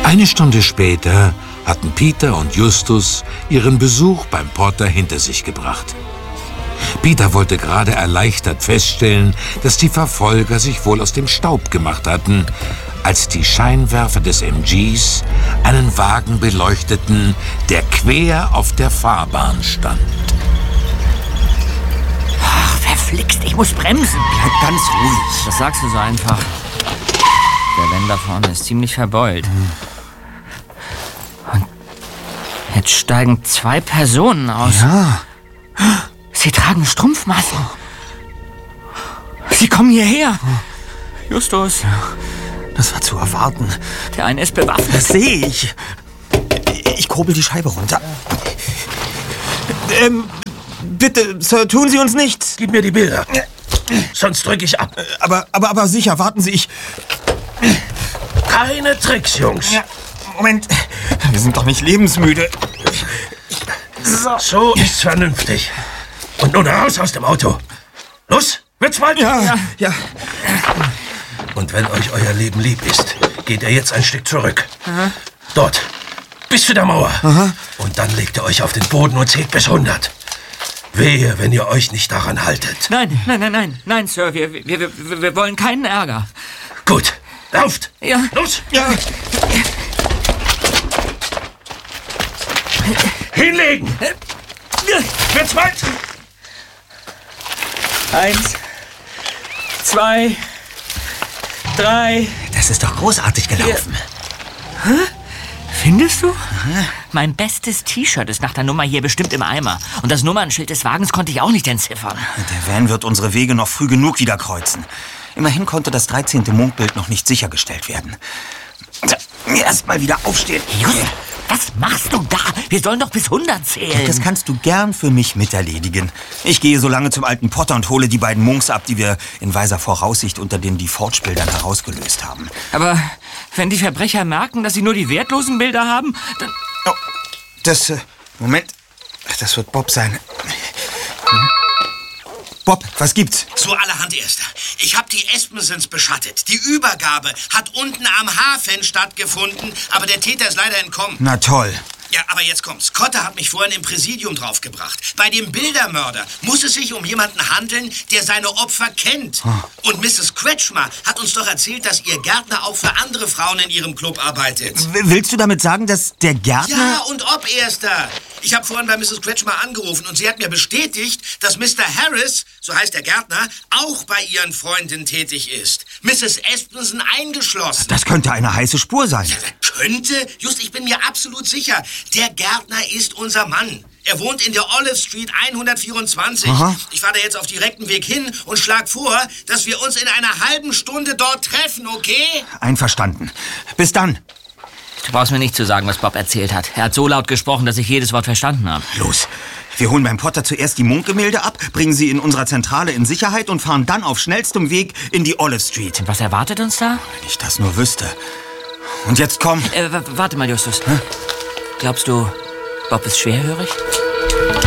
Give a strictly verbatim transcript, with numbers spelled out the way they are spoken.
Eine Stunde später hatten Peter und Justus ihren Besuch beim Potter hinter sich gebracht. Peter wollte gerade erleichtert feststellen, dass die Verfolger sich wohl aus dem Staub gemacht hatten, als die Scheinwerfer des M Gs einen Wagen beleuchteten, der quer auf der Fahrbahn stand. Ach, verflixt, ich muss bremsen. Bleib ganz ruhig. Das sagst du so einfach. Der Van da vorne ist ziemlich verbeult. Und jetzt steigen zwei Personen aus. Ja. Sie tragen Strumpfmasken. Sie kommen hierher. Justus. Das war zu erwarten. Der eine ist bewaffnet. Das sehe ich. Ich kurbel die Scheibe runter. Ähm, bitte, Sir, tun Sie uns nichts. Gib mir die Bilder, sonst drücke ich ab. Aber, aber, aber sicher, warten Sie, ich... Keine Tricks, Jungs. Ja, Moment. Wir sind doch nicht lebensmüde. So. So ist's vernünftig. Und nun raus aus dem Auto. Los, wird's bald? Ja, ja. ja. Und wenn euch euer Leben lieb ist, geht ihr jetzt ein Stück zurück. Aha. Dort, bis zu der Mauer. Aha. Und dann legt ihr euch auf den Boden und zählt bis hundert. Wehe, wenn ihr euch nicht daran haltet. Nein, nein, nein, nein, nein, Sir, wir, wir, wir, wir wollen keinen Ärger. Gut, lauft. Ja. Los. Ja. Hinlegen. Wird's bald? Eins, zwei, drei. Das ist doch großartig gelaufen. Hä? Findest du? Aha. Mein bestes T-Shirt ist nach der Nummer hier bestimmt im Eimer. Und das Nummernschild des Wagens konnte ich auch nicht entziffern. Der Van wird unsere Wege noch früh genug wieder kreuzen. Immerhin konnte das dreizehnte Mondbild noch nicht sichergestellt werden. Erst mal wieder aufstehen. Just, was machst du da? Wir sollen doch bis hundert zählen. Das kannst du gern für mich miterledigen. Ich gehe so lange zum alten Potter und hole die beiden Munks ab, die wir in weiser Voraussicht unter den Deforge-Bildern herausgelöst haben. Aber wenn die Verbrecher merken, dass sie nur die wertlosen Bilder haben, dann... Oh, das... Äh, Moment. Das wird Bob sein. Hm? Bob, was gibt's? So allerhand, Erster. Ich habe die Espensens beschattet. Die Übergabe hat unten am Hafen stattgefunden, aber der Täter ist leider entkommen. Na toll. Ja, aber jetzt kommt's. Cotter hat mich vorhin im Präsidium draufgebracht. Bei dem Bildermörder muss es sich um jemanden handeln, der seine Opfer kennt. Oh. Und Misses Kretschmer hat uns doch erzählt, dass ihr Gärtner auch für andere Frauen in ihrem Club arbeitet. W- willst du damit sagen, dass der Gärtner... Ja, und ob, Erster. Ich habe vorhin bei Misses Kretschmer angerufen und sie hat mir bestätigt, dass Mister Harris, so heißt der Gärtner, auch bei ihren Freunden tätig ist. Misses Espensen eingeschlossen. Das könnte eine heiße Spur sein. Ja, könnte? Just, ich bin mir absolut sicher. Der Gärtner ist unser Mann. Er wohnt in der Olive Street hundertvierundzwanzig. Aha. Ich fahre da jetzt auf direktem Weg hin und schlage vor, dass wir uns in einer halben Stunde dort treffen, okay? Einverstanden. Bis dann. Du brauchst mir nicht zu sagen, was Bob erzählt hat. Er hat so laut gesprochen, dass ich jedes Wort verstanden habe. Los. Wir holen beim Potter zuerst die Munk-Gemälde ab, bringen sie in unserer Zentrale in Sicherheit und fahren dann auf schnellstem Weg in die Olive Street. Und was erwartet uns da? Wenn ich das nur wüsste. Und jetzt komm. Äh, w- warte mal, Justus. Hä? Glaubst du, Bob ist schwerhörig?